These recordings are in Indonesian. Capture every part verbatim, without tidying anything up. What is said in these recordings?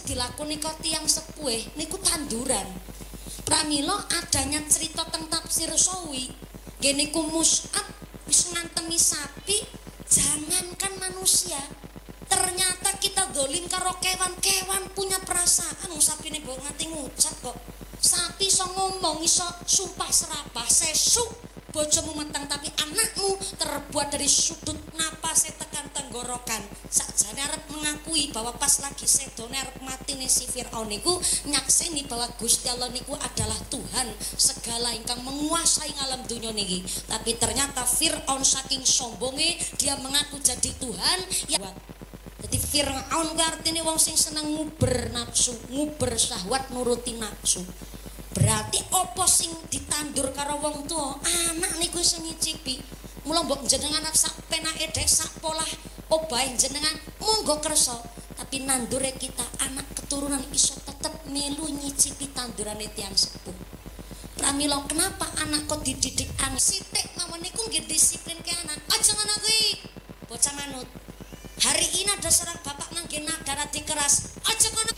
dilakoni kok tiyang sepuh niku tanduran. Pramila adanya cerita teng tafsir sawi nggih niku Mus'ab wis ngantemi sapi, jangankan manusia, ternyata kita dolim karo kewan-kewan punya perasaan. Sapi ini bawa nganti ngucap kok. Sapi iso ngomong, iso sumpah serapah, sesuk bojomu meteng tapi anakmu terbuat dari sudut napas tekan tenggorokan. Sakjane arep mengakui bahwa pas lagi sedone arep mati nih si Firaun niku nyakseni bahwa Gusti Allah niku adalah Tuhan segala ingkang menguasai alam dunia niki. Tapi ternyata Firaun saking sombonge dia mengaku jadi Tuhan ya. Jadi Firaun ku artine wong sing seneng nguber nafsu, nguber syahwat nuruti nafsu. Berarti opo sing ditandur karo wong tua anak niku sing nyicipi. Mula mbok jenengan sak penake dek sak polah obahe jenengan monggo kersa, tapi nandure kita anak keturunan iso tetep melu nyicipi tandurane tiyang sepuh. Pramila kenapa anak kok dididik ang sithik mawon niku nggih disiplin ke anak. Aja ngono kuwi. Bocah manut. Hari ini ada seorang bapak nangge nada rati keras. Aja ngono.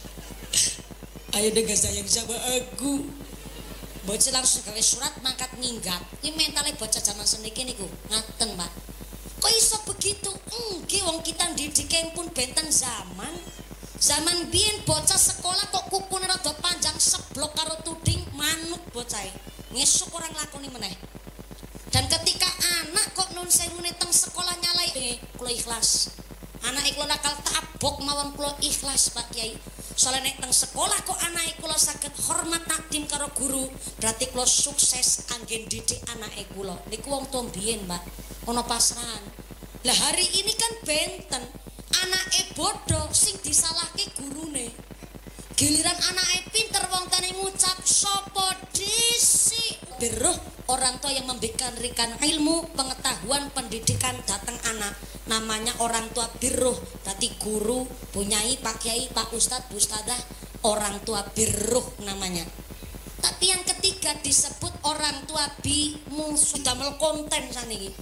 Ayo dengan sayang sama aku. Bocah langsung gawe surat mangkat minggat. Kuwi mentale bocah zaman seniki niku. Ngaten, Pak. Kok iso begitu? Nggih wong kita ndidike pun benten zaman. Zaman biyen bocah sekolah kok kukune rada panjang seblok karo tuding manut bocahe. Ngesuk orang lakoni meneh. Dan ketika anak kok nun sewune teng sekolah nyalai eh, kula ikhlas. Anak kula nakal tabok mawon kula ikhlas Pak Kiai. Soalnya nek teng sekolah kok anake kula saged hormat takdim karo guru, berarti kula sukses anggen didik anake kula. Niku wong tuwa biyen, Mbak. Ana pasrahan. Lah hari ini kan benten. Anake bodoh sing disalahke gurune. Giliran anake pinter wong tane ngucap sapa dhisik. Beruh orang tua yang memberikan ilmu, pengetahuan, pendidikan datang anak. Namanya orang tua birruh. Tadi guru, punyai, Pak Kiai, Pak Ustadz, Bu Ustadzah, orang tua birruh namanya. Tapi yang ketiga disebut orang tua bi musuh damel konten saniki.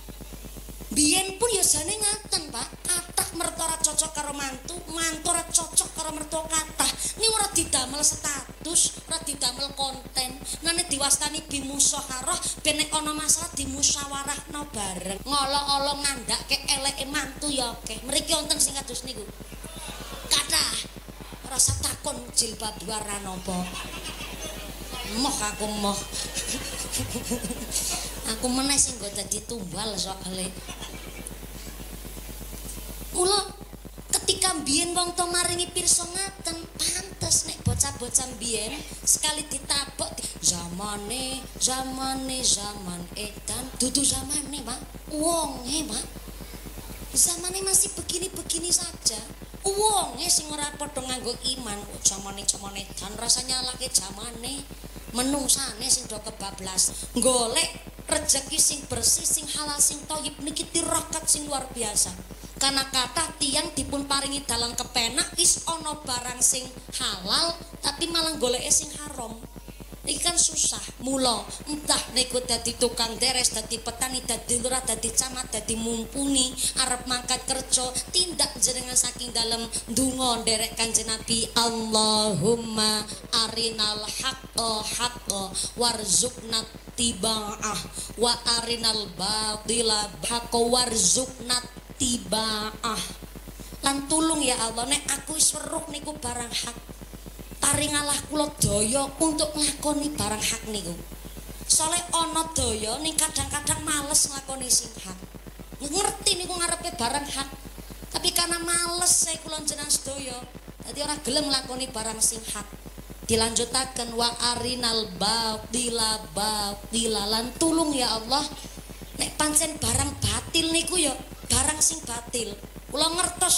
Biyen pun ya jane ngaten, Pak. Kathah mertua ora cocok karo mantu, mantu ora cocok karo mertua kathah. Ini ora didamel status, ora didamel konten. Nane diwastani bimusyawarah ben nek ana masalah dimusyawarahno bareng. Ngolo-olo ngandhake eleke mantu ya akeh. Mriki wonten sing kados niku. Kathah. Rasa takon jilbab warna napa. Moh aku moh. Aku meneh sing nggo dadi tumbal soalé. Mula ketika mbiyen wong to maringi pirsa ngaten, pantes nek bocah-bocah mbiyen sekali ditabok zamane, zamane, zaman edan, dudu zamane, Pak. Wonge, Pak. Zamane masih begini-begini saja. Wonge sing ora padha nganggo iman, zamane-zamane dan rasanya lagi zamane menungsane sing do kebablas. Golek rezeki sing bersih, sing halal, sing thayyib niki tirakat sing luar biasa. Karena kathah tiyang dipun paringi dalang kepenak wis ana barang sing halal tapi malah goleke sing haram. Iki kan susah. Mula entah niku dadi tukang deres, dadi petani, dadi lurah, dadi camat, dadi mumpuni, arep mangkat kerja, tindak jenengan saking dalem ndonga nderek Kanjeng Nabi, Allahumma arinal haqqo haqqo warzuqna tiba'ah wa arinal batila haqqo warzuqna tiba'ah. Lan tulung ya Allah nek aku wis weruh niku barang hak, paringalah kula daya untuk nglakoni barang hak niku. Soale ana daya ning kadang-kadang males nglakoni sing hak. Ngerti niku ngarepe barang hak, tapi karena males saya kula jenengan sedaya dadi ora gelem nglakoni barang sing hak. Dilanjutaken wa arinal batila batila, lan tulung ya Allah nek pancen barang batil niku ya barang sing batil. Kula ngertos